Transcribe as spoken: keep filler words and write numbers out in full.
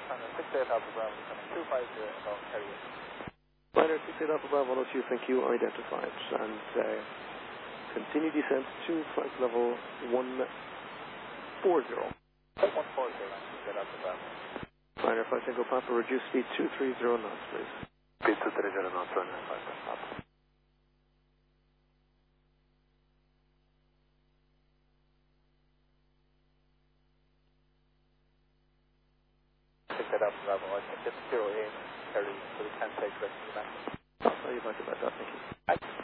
China six eight Alpha Bravo, coming two five zero, Golf Harrier. Liner six eight Alpha Bravo, one oh two, thank you, identified. And uh, continue descent to flight level one four zero. one four zero, six eight Alpha Bravo. Liner five Tango Papa, reduce speed two three zero knots, please. Speed two three zero knots, runway five Tango Papa. six eight Alpha Bravo, I think it's zero eight, Harry, so we can't take rest of the back. I'll tell you about that, thank you. Right.